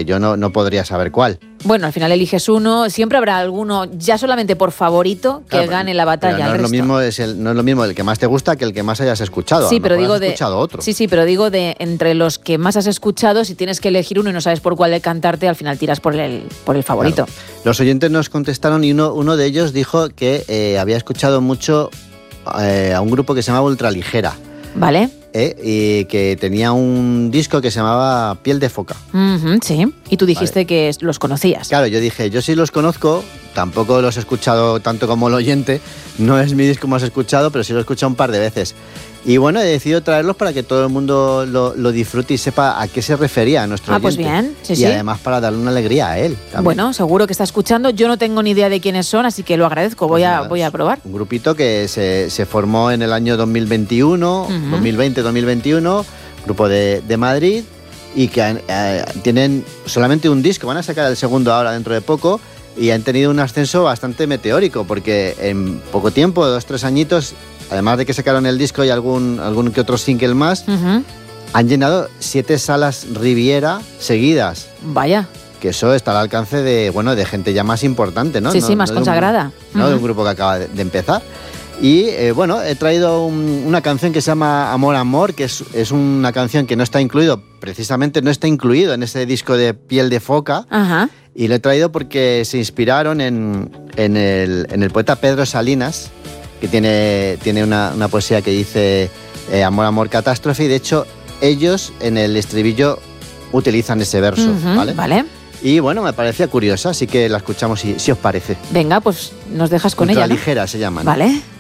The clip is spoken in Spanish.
yo no podría saber cuál. Bueno, al final eliges uno, siempre habrá alguno, ya solamente por favorito, que gane la batalla. No es lo mismo el que más te gusta que el que más hayas escuchado. Sí, pero digo has escuchado otro. Sí, pero digo de entre los que más has escuchado, si tienes que elegir uno y no sabes por cuál cantarte, al final tiras por el favorito. Claro. Los oyentes nos contestaron y uno de ellos dijo que había escuchado mucho a un grupo que se llamaba Ultraligera. Vale. Y que tenía un disco que se llamaba Piel de Foca. Sí, y tú dijiste que los conocías. Claro, yo dije, yo sí los conozco, tampoco los he escuchado tanto como el oyente, no es mi disco más escuchado, pero sí lo he escuchado un par de veces. Y bueno, he decidido traerlos para que todo el mundo lo disfrute y sepa a qué se refería nuestro oyente. Pues bien, sí. Además para darle una alegría a él también. Bueno, seguro que está escuchando. Yo no tengo ni idea de quiénes son, así que lo agradezco. Voy a probar. Un grupito que se formó en el año 2021, 2020-2021, grupo de Madrid, y que tienen solamente un disco. Van a sacar el segundo ahora dentro de poco y han tenido un ascenso bastante meteórico porque en poco tiempo, 2-3 añitos, además de que sacaron el disco y algún que otro single más, han llenado 7 salas Riviera seguidas. Vaya. Que eso está al alcance de gente ya más importante, ¿no? Sí, más consagrada. De un grupo que acaba de empezar. Y he traído una canción que se llama Amor, Amor, que es una canción que no está incluido en ese disco de Piel de Foca. Ajá. Y lo he traído porque se inspiraron en el poeta Pedro Salinas, que tiene una poesía que dice Amor, Amor, Catástrofe, y de hecho ellos en el estribillo utilizan ese verso, ¿vale? Vale. Y bueno, me parecía curiosa, así que la escuchamos si os parece. Venga, pues nos dejas con ella, ¿no? Ultraligera se llama, ¿no? Vale.